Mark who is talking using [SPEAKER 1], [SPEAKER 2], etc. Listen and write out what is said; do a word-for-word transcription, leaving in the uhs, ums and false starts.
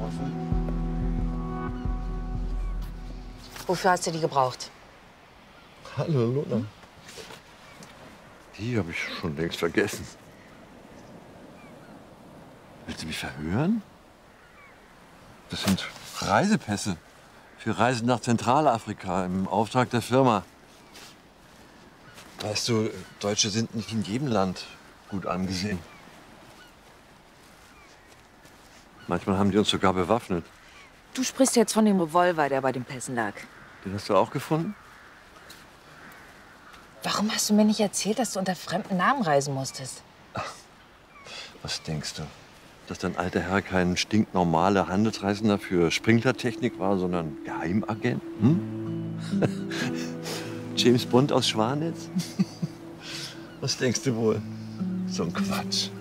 [SPEAKER 1] kaufen. Wofür hast du die gebraucht?
[SPEAKER 2] Hallo, Lothar. Die habe ich schon längst vergessen. Willst du mich verhören? Das sind Reisepässe für Reisen nach Zentralafrika im Auftrag der Firma. Weißt du, Deutsche sind nicht in jedem Land gut angesehen. Manchmal haben die uns sogar bewaffnet.
[SPEAKER 1] Du sprichst jetzt von dem Revolver, der bei den Pässen lag.
[SPEAKER 2] Den hast du auch gefunden?
[SPEAKER 1] Warum hast du mir nicht erzählt, dass du unter fremden Namen reisen musstest?
[SPEAKER 2] Ach, was denkst du? Dass dein alter Herr kein stinknormaler Handelsreisender für Sprinklertechnik war, sondern Geheimagent? Hm? James Bond aus Schwanitz? Was denkst du wohl? So ein Quatsch.